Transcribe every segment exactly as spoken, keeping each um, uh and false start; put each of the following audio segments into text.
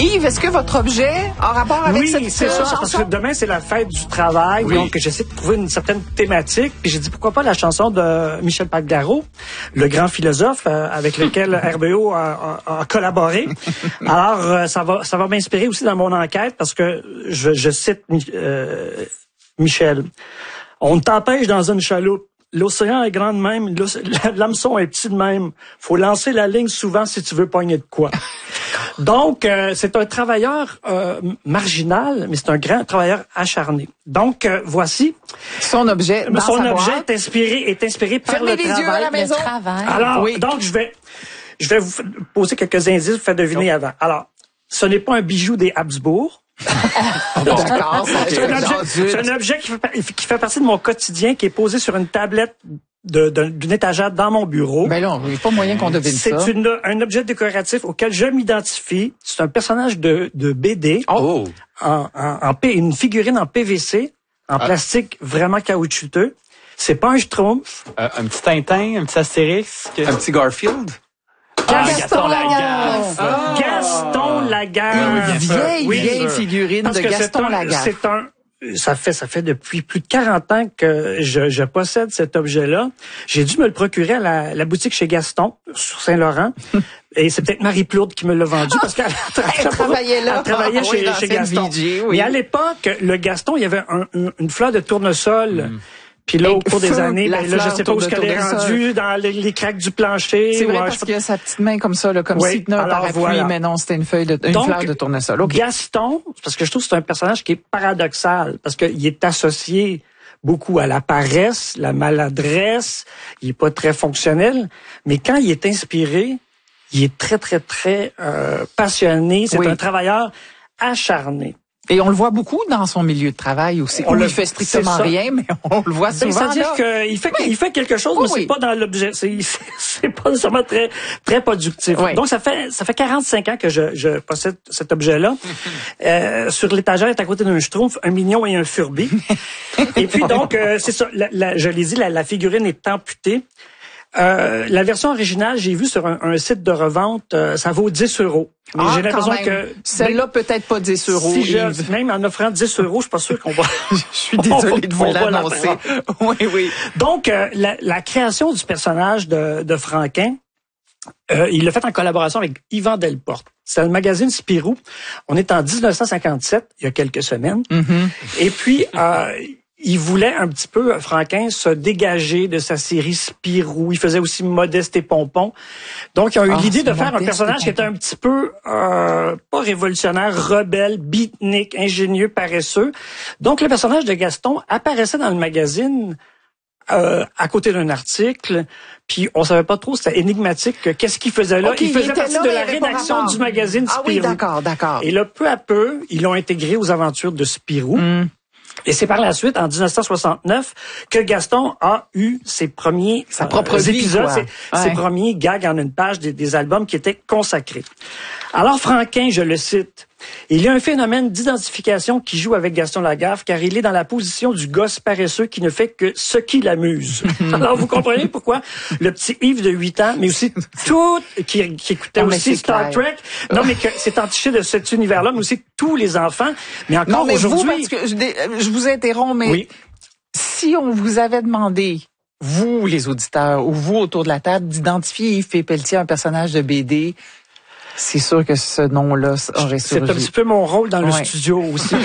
Yves, est-ce que votre objet a rapport avec oui, cette Oui, c'est ça, chanson? parce que demain, c'est la fête du travail, oui. Donc j'essaie de trouver une certaine thématique, puis j'ai dit pourquoi pas la chanson de Michel Pagliaro, le grand philosophe euh, avec lequel R B O a, a, a collaboré. Alors, euh, ça va ça va m'inspirer aussi dans mon enquête, parce que je, je cite euh, Michel. « On t'empêche dans une chaloupe. L'océan est grand de même, l'hameçon est petit de même. Faut lancer la ligne souvent si tu veux pogner de quoi. » Donc, euh, c'est un travailleur euh, marginal, mais c'est un grand travailleur acharné. Donc, euh, voici. Son objet. Dans son sa objet boîte. est inspiré, est inspiré par Fermez le les travail. yeux à la maison. Le travail. Alors, oui. donc, je vais, je vais vous poser quelques indices, vous faire deviner oh. avant. Alors, ce n'est pas un bijou des Habsbourg. D'accord. C'est un objet, c'est un objet qui, fait, qui fait partie de mon quotidien, qui est posé sur une tablette de, de, d'une étagère dans mon bureau. Ben là, il n'y a pas moyen qu'on devine c'est ça. C'est une, un objet décoratif auquel je m'identifie. C'est un personnage de, de B D. Oh. En, en, en, une figurine en P V C, en ah. plastique vraiment caoutchouteux. C'est pas un Schtroumpf. Euh, un petit Tintin, un petit Astérix. Que... Un petit Garfield. Ah, Gaston, Gaston Lagaffe. Ah. Gaston Lagaffe. Une vieille, oui, vieille figurine Parce de que Gaston c'est un, Lagaffe. C'est un, ça fait, ça fait depuis plus de quarante ans que je, je possède cet objet-là. J'ai dû me le procurer à la, la boutique chez Gaston, sur Saint-Laurent. Et c'est peut-être Marie Plourde qui me l'a vendu parce qu'elle elle travaillait là. Elle travaillait ah, chez, oui, chez Gaston. V J, oui. Mais à l'époque, le Gaston, il y avait un, un, une fleur de tournesol. Mm. Puis là, au cours des années, ben, là, je sais pas où elle est rendue, dans les, les craques du plancher. C'est vrai, ouais, parce qu'il y a sa petite main comme ça, là, comme oui, s'il tenait un parapluie, voilà. Mais non, c'était une feuille de, une Donc, fleur de tournesol. Okay. Gaston, parce que je trouve que c'est un personnage qui est paradoxal, parce qu'il est associé beaucoup à la paresse, la maladresse, il est pas très fonctionnel, mais quand il est inspiré, il est très, très, très euh, passionné. C'est oui. un travailleur acharné. Et on le voit beaucoup dans son milieu de travail aussi. On, on le fait strictement rien, mais on le voit souvent. C'est-à-dire qu'il fait, oui. il fait quelque chose, oui, mais c'est oui. pas dans l'objet. C'est, c'est pas nécessairement très, très productif. Oui. Donc, ça fait, ça fait quarante-cinq ans que je, je possède cet objet-là. euh, sur l'étagère est à côté d'un Schtroumpf, un mignon et un Furby. Et puis, donc, euh, c'est ça. La, la, je l'ai dit, la, la figurine est amputée. Euh, la version originale, j'ai vu sur un, un site de revente, euh, ça vaut dix euros. Mais ah, j'ai l'impression que celle-là peut-être pas dix euros. Si je, même en offrant dix euros, je suis pas sûr qu'on va. Je suis désolée de vous l'annoncer. Oui, oui. Donc euh, la, la création du personnage de, de Franquin, euh, il l'a fait en collaboration avec Yvan Delporte. C'est le magazine Spirou. On est en dix-neuf cent cinquante-sept, il y a quelques semaines. Mm-hmm. Et puis. Euh, Il voulait un petit peu, Franquin, se dégager de sa série Spirou. Il faisait aussi Modeste et Pompon. Donc, ils ont eu oh, l'idée de faire un personnage qui était un petit peu, euh, pas révolutionnaire, rebelle, beatnik, ingénieux, paresseux. Donc, le personnage de Gaston apparaissait dans le magazine euh, à côté d'un article. Puis, on savait pas trop, c'était énigmatique. Qu'est-ce qu'il faisait là? Okay, il faisait il partie là, de la rédaction du magazine Spirou. Ah oui, d'accord, d'accord. Et là, peu à peu, ils l'ont intégré aux aventures de Spirou. Mm. Et c'est par la suite, en dix-neuf cent soixante-neuf, que Gaston a eu ses premiers Sa propre euh, vie, épisodes, quoi. ses, Ouais. ses premiers gags en une page des, des albums qui étaient consacrés. Alors, Franquin, je le cite, il y a un phénomène d'identification qui joue avec Gaston Lagaffe, car il est dans la position du gosse paresseux qui ne fait que ce qui l'amuse. Alors, vous comprenez pourquoi le petit Yves de huit ans, mais aussi tout, qui, qui écoutait non, aussi Star clair. Trek, non, mais que c'est entiché de cet univers-là, mais aussi tous les enfants. Mais encore non, mais aujourd'hui... Vous, parce que je, je vous interromps, mais oui. Si on vous avait demandé, vous, les auditeurs, ou vous, autour de la table, d'identifier Yves Pelletier, un personnage de B D... C'est sûr que ce nom-là aurait surgi. C'est un petit peu mon rôle dans le ouais. studio aussi.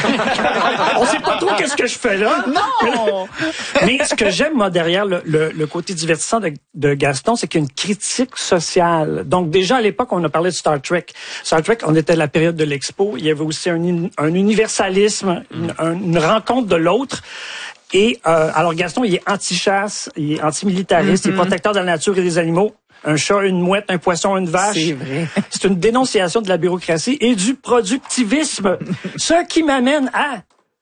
On sait pas trop qu'est-ce que je fais là. Non! Mais ce que j'aime, moi, derrière le, le, le côté divertissant de, de Gaston, c'est qu'il y a une critique sociale. Donc, déjà, à l'époque, on a parlé de Star Trek. Star Trek, on était à la période de l'Expo. Il y avait aussi un, un universalisme, une, une rencontre de l'autre. Et, euh, alors, Gaston, il est anti-chasse, il est anti-militariste, mm-hmm. il est protecteur de la nature et des animaux. Un chat, une mouette, un poisson, une vache. C'est vrai. C'est une dénonciation de la bureaucratie et du productivisme. Ce qui m'amène à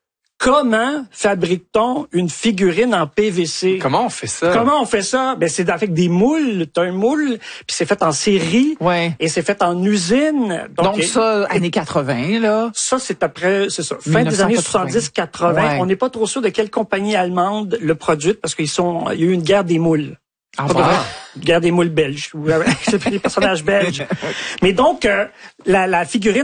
comment fabrique-t-on une figurine en P V C? Comment on fait ça? Comment on fait ça? Ben, c'est avec des moules. T'as un moule, puis c'est fait en série. Ouais. Et c'est fait en usine. Donc, Donc ça, et, années quatre-vingt, là. Ça, c'est après, c'est ça. Fin des années soixante-dix quatre-vingts. Ouais. On n'est pas trop sûr de quelle compagnie allemande le produit parce qu'ils sont, il y a eu une guerre des moules. Ah, voilà. Guerre des moules belges. C'est des personnages belges. Mais donc, euh, la, la figurine